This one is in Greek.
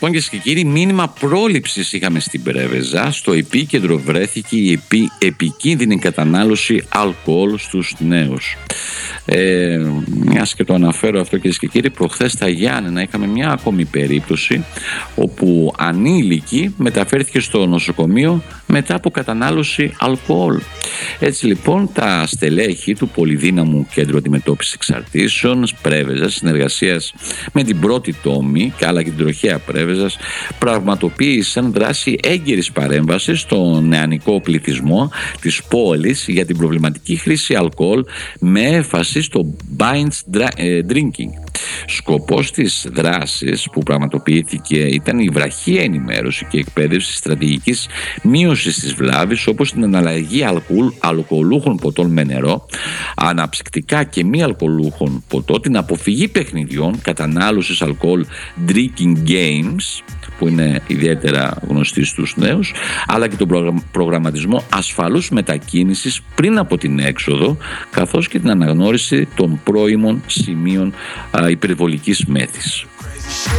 Λοιπόν, κυρίες και κύριοι, μήνυμα πρόληψης είχαμε στην Πρέβεζα. Στο επίκεντρο βρέθηκε η επικίνδυνη κατανάλωση αλκοόλ στους νέους. Μιας και το αναφέρω αυτό, κυρίες και κύριοι, προχθές στα Γιάννενα είχαμε μια ακόμη περίπτωση όπου ανήλικη μεταφέρθηκε στο νοσοκομείο μετά από κατανάλωση αλκοόλ. Έτσι λοιπόν, τα στελέχη του πολυδύναμου Κέντρου Αντιμετώπισης Εξαρτήσεων Πρέβεζας, συνεργασίας με την Πρώτη Τόμη αλλά και την Τροχέα Πρέβεζας, πραγματοποίησαν δράση έγκαιρης παρέμβασης στον νεανικό πληθυσμό της πόλης για την προβληματική χρήση αλκοόλ με έμφαση στο binge drinking. Σκοπός της δράσης που πραγματοποιήθηκε ήταν η βραχία ενημέρωση και εκπαίδευση στρατηγικής μείωσης της βλάβης, όπως την αναλλαγή αλκοολούχων ποτών με νερό, αναψυκτικά και μη αλκοολούχων ποτό, την αποφυγή παιχνιδιών, κατανάλωσης αλκοόλ, drinking games, που είναι ιδιαίτερα γνωστοί στους νέους, αλλά και τον προγραμματισμό ασφαλούς μετακίνησης πριν από την έξοδο, καθώς και την αναγνώριση των πρώιμων σημείων υπερβολικής μέθης.